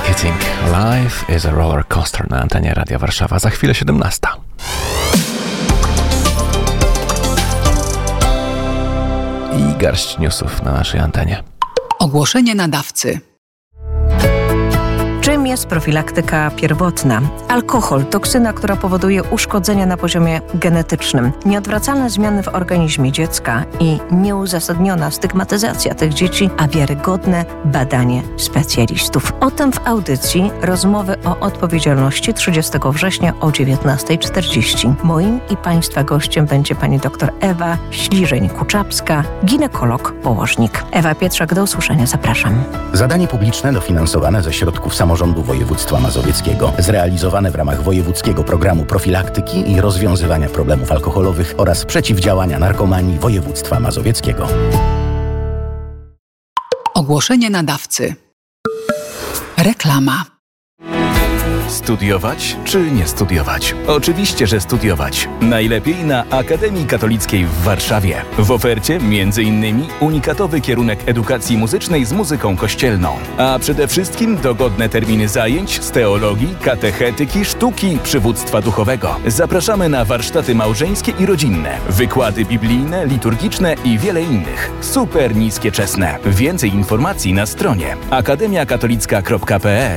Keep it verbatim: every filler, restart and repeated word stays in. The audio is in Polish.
Keating. Life is a roller coaster na antenie Radia Warszawa. Za chwilę siedemnasta. I garść newsów na naszej antenie. Ogłoszenie nadawcy. Czym jest profilaktyka pierwotna? Alkohol, toksyna, która powoduje uszkodzenia na poziomie genetycznym, nieodwracalne zmiany w organizmie dziecka i nieuzasadniona stygmatyzacja tych dzieci, a wiarygodne badanie specjalistów. O tym w audycji rozmowy o odpowiedzialności trzydziestego września o dziewiętnasta czterdzieści. Moim i Państwa gościem będzie pani dr Ewa Śliżeń-Kuczapska, ginekolog, położnik. Ewa Pietrzak, do usłyszenia, zapraszam. Zadanie publiczne dofinansowane ze środków samorządu województwa mazowieckiego, zrealizowane w ramach wojewódzkiego programu profilaktyki i rozwiązywania problemów alkoholowych oraz przeciwdziałania narkomanii województwa mazowieckiego. Ogłoszenie nadawcy. Reklama. Studiować czy nie studiować? Oczywiście, że studiować. Najlepiej na Akademii Katolickiej w Warszawie. W ofercie między innymi unikatowy kierunek edukacji muzycznej z muzyką kościelną. A przede wszystkim dogodne terminy zajęć z teologii, katechetyki, sztuki, przywództwa duchowego. Zapraszamy na warsztaty małżeńskie i rodzinne, wykłady biblijne, liturgiczne i wiele innych. Super niskie czesne. Więcej informacji na stronie akademia katolicka kropka p l.